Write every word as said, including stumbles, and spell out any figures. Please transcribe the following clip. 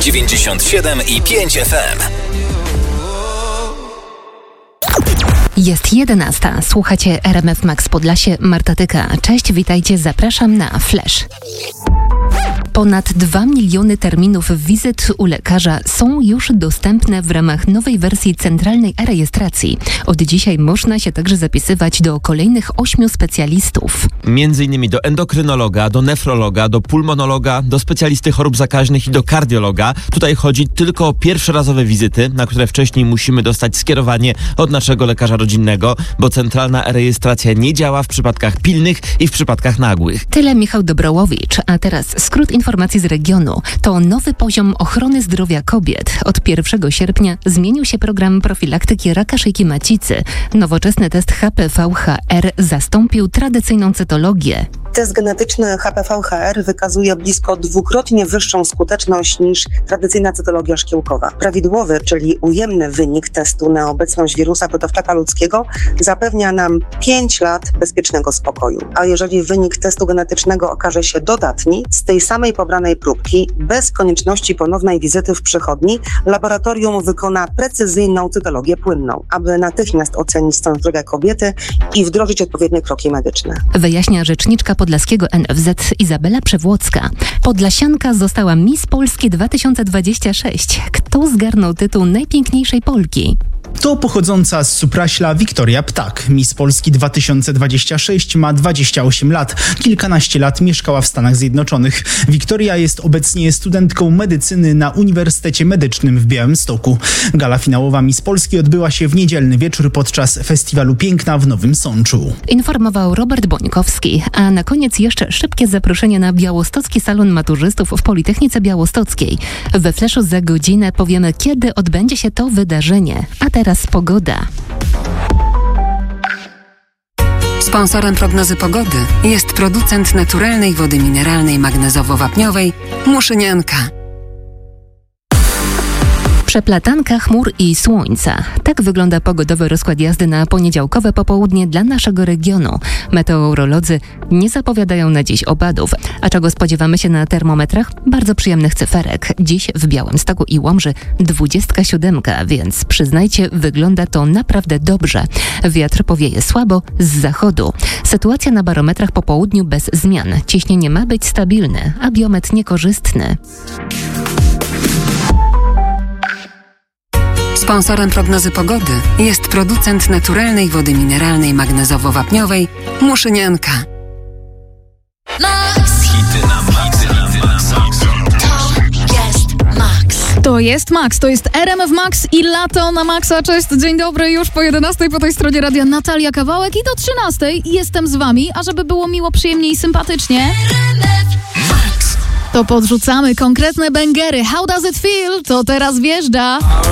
dziewięćdziesiąt siedem i pięć F M. Jest jedenasta. Słuchacie R M F Max Podlasie. Marta Tyka. Cześć, witajcie, zapraszam na Flash. Ponad dwa miliony terminów wizyt u lekarza są już dostępne w ramach nowej wersji centralnej e-rejestracji. Od dzisiaj można się także zapisywać do kolejnych ośmiu specjalistów. Między innymi do endokrynologa, do nefrologa, do pulmonologa, do specjalisty chorób zakaźnych i do kardiologa. Tutaj chodzi tylko o pierwszorazowe wizyty, na które wcześniej musimy dostać skierowanie od naszego lekarza rodzinnego, bo centralna e-rejestracja nie działa w przypadkach pilnych i w przypadkach nagłych. Tyle Michał Dobrołowicz, a teraz skrót informacji z regionu. To nowy poziom ochrony zdrowia kobiet. Od pierwszego sierpnia zmienił się program profilaktyki raka szyjki macicy. Nowoczesny test H P V H R zastąpił tradycyjną cytologię. Test genetyczny H P V H R wykazuje blisko dwukrotnie wyższą skuteczność niż tradycyjna cytologia szkiełkowa. Prawidłowy, czyli ujemny wynik testu na obecność wirusa bydlaka ludzkiego zapewnia nam pięć lat bezpiecznego spokoju. A jeżeli wynik testu genetycznego okaże się dodatni, z tej samej pobranej próbki, bez konieczności ponownej wizyty w przychodni, laboratorium wykona precyzyjną cytologię płynną, aby natychmiast ocenić stan zdrowia kobiety i wdrożyć odpowiednie kroki medyczne. Wyjaśnia rzeczniczka podlaskiego N F Z Izabela Przewłocka. Podlasianka została Miss Polski dwa tysiące dwadzieścia sześć. Kto zgarnął tytuł najpiękniejszej Polki? To pochodząca z Supraśla Wiktoria Ptak. Miss Polski dwa tysiące dwadzieścia sześć ma dwadzieścia osiem lat. Kilkanaście lat mieszkała w Stanach Zjednoczonych. Wiktoria jest obecnie studentką medycyny na Uniwersytecie Medycznym w Białymstoku. Gala finałowa Miss Polski odbyła się w niedzielny wieczór podczas Festiwalu Piękna w Nowym Sączu. Informował Robert Bońkowski. A na koniec jeszcze szybkie zaproszenie na Białostocki Salon Maturzystów w Politechnice Białostockiej. We Flashu za godzinę powiemy, kiedy odbędzie się to wydarzenie. A teraz pogoda. Sponsorem prognozy pogody jest producent naturalnej wody mineralnej magnezowo-wapniowej Muszynianka. Przeplatanka chmur i słońca. Tak wygląda pogodowy rozkład jazdy na poniedziałkowe popołudnie dla naszego regionu. Meteorolodzy nie zapowiadają na dziś opadów. A czego spodziewamy się na termometrach? Bardzo przyjemnych cyferek. Dziś w Białymstoku i Łomży dwudziestka siódemka, więc przyznajcie, wygląda to naprawdę dobrze. Wiatr powieje słabo z zachodu. Sytuacja na barometrach po południu bez zmian. Ciśnienie ma być stabilne, a biometr niekorzystny. Sponsorem prognozy pogody jest producent naturalnej wody mineralnej magnezowo-wapniowej Muszynianka. Max. Hity na Max. To jest Max. To jest Max, to jest R M F Max i lato na Maxa. Cześć, dzień dobry, już po jedenastej po tej stronie radia Natalia Kawałek i do trzynastej jestem z wami, a żeby było miło, przyjemnie i sympatycznie, to podrzucamy konkretne bęgery. How does it feel? To teraz wjeżdża.